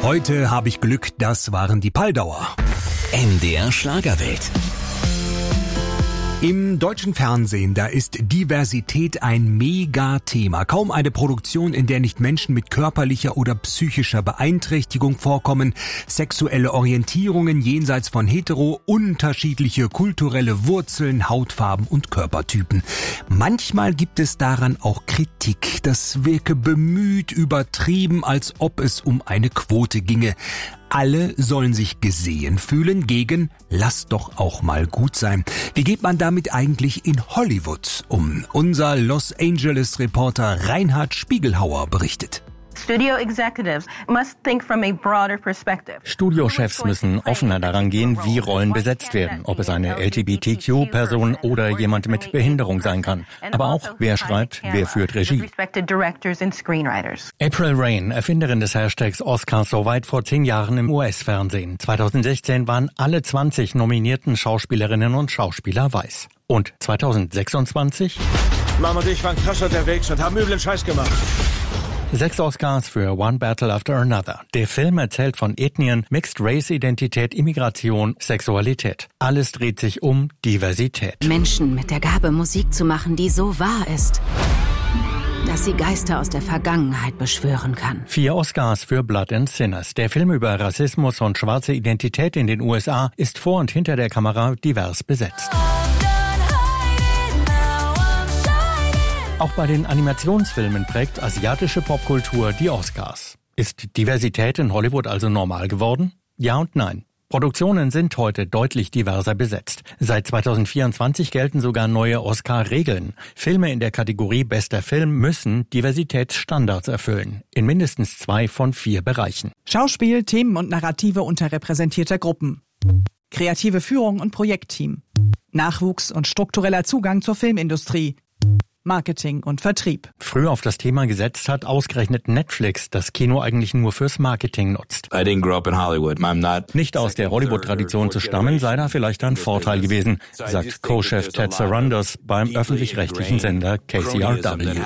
Heute habe ich Glück, das waren die Paldauer. NDR Schlagerwelt. Im deutschen Fernsehen, da ist Diversität ein Mega-Thema. Kaum eine Produktion, in der nicht Menschen mit körperlicher oder psychischer Beeinträchtigung vorkommen, sexuelle Orientierungen jenseits von hetero, unterschiedliche kulturelle Wurzeln, Hautfarben und Körpertypen. Manchmal gibt es daran auch Kritik. Das wirke bemüht, übertrieben, als ob es um eine Quote ginge. Alle sollen sich gesehen fühlen gegen lass doch auch mal gut sein. Wie geht man damit eigentlich in Hollywood um? Unser Los Angeles-Reporter Reinhard Spiegelhauer berichtet. Studiochefs müssen offener daran gehen, wie Rollen besetzt werden, ob es eine LGBTQ-Person oder jemand mit Behinderung sein kann. Aber auch, wer schreibt, wer führt Regie. April Reign, Erfinderin des Hashtags Oscars so weit vor 10 Jahren im US-Fernsehen. 2016 waren alle 20 nominierten Schauspielerinnen und Schauspieler weiß. Und 2026? Mom und ich waren krass unterwegs und haben üblen Scheiß gemacht. 6 Oscars für One Battle After Another. Der Film erzählt von Ethnien, Mixed-Race-Identität, Immigration, Sexualität. Alles dreht sich um Diversität. Menschen mit der Gabe, Musik zu machen, die so wahr ist, dass sie Geister aus der Vergangenheit beschwören kann. 4 Oscars für Blood and Sinners. Der Film über Rassismus und schwarze Identität in den USA ist vor und hinter der Kamera divers besetzt. Auch bei den Animationsfilmen prägt asiatische Popkultur die Oscars. Ist Diversität in Hollywood also normal geworden? Ja und nein. Produktionen sind heute deutlich diverser besetzt. Seit 2024 gelten sogar neue Oscar-Regeln. Filme in der Kategorie Bester Film müssen Diversitätsstandards erfüllen. In mindestens 2 von 4 Bereichen. Schauspiel, Themen und Narrative unterrepräsentierter Gruppen. Kreative Führung und Projektteam. Nachwuchs und struktureller Zugang zur Filmindustrie. Marketing und Vertrieb. Früh auf das Thema gesetzt hat ausgerechnet Netflix, das Kino eigentlich nur fürs Marketing nutzt. Nicht aus der Hollywood-Tradition zu stammen, sei da vielleicht ein Vorteil gewesen, sagt Co-Chef Ted Sarandos beim öffentlich-rechtlichen Sender KCRW.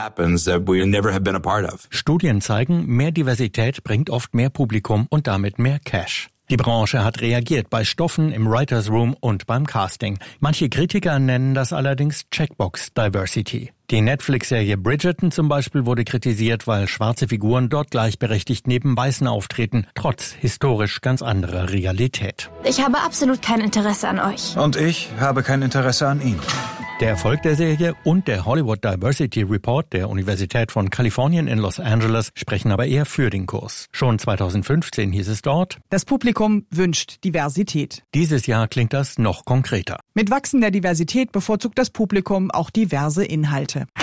Studien zeigen, mehr Diversität bringt oft mehr Publikum und damit mehr Cash. Die Branche hat reagiert bei Stoffen im Writers Room und beim Casting. Manche Kritiker nennen das allerdings Checkbox Diversity. Die Netflix-Serie Bridgerton zum Beispiel wurde kritisiert, weil schwarze Figuren dort gleichberechtigt neben Weißen auftreten, trotz historisch ganz anderer Realität. Ich habe absolut kein Interesse an euch. Und ich habe kein Interesse an ihm. Der Erfolg der Serie und der Hollywood Diversity Report der Universität von Kalifornien in Los Angeles sprechen aber eher für den Kurs. Schon 2015 hieß es dort: Das Publikum wünscht Diversität. Dieses Jahr klingt das noch konkreter. Mit wachsender Diversität bevorzugt das Publikum auch diverse Inhalte.